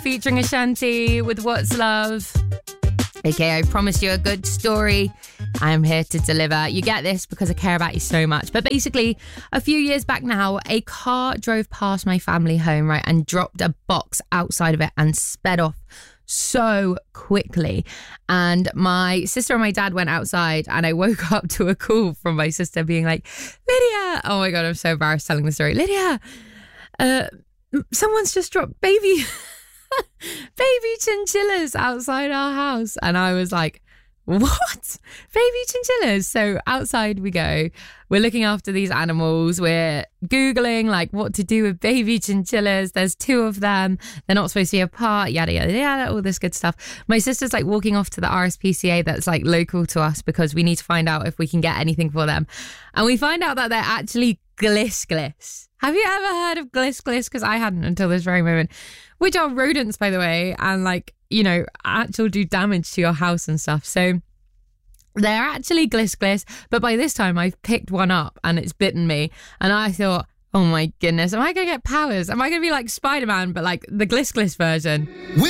featuring Ashanti with What's Love. Okay, I promised you a good story. I am here to deliver. You get this because I care about you so much. But basically, a few years back now, a car drove past my family home, right, and dropped a box outside of it and sped off so quickly. And my sister and my dad went outside, and I woke up to a call from my sister being like, Lydia, oh my God, I'm so embarrassed telling the story. Lydia, someone's just dropped baby chinchillas outside our house. And I was like, what? Baby chinchillas? So outside we go. We're looking after these animals. We're Googling like what to do with baby chinchillas. There's 2 of them. They're not supposed to be apart, yada, yada, yada, all this good stuff. My sister's like walking off to the RSPCA that's like local to us because we need to find out if we can get anything for them. And we find out that they're actually glisclis. Have you ever heard of glisclis? Because I hadn't until this very moment. Which are rodents, by the way, and like, you know, actually do damage to your house and stuff. So they're actually glisclis. But by this time, I've picked one up and it's bitten me. And I thought, oh my goodness, am I going to get powers? Am I going to be like Spider-Man, but like the glisclis version?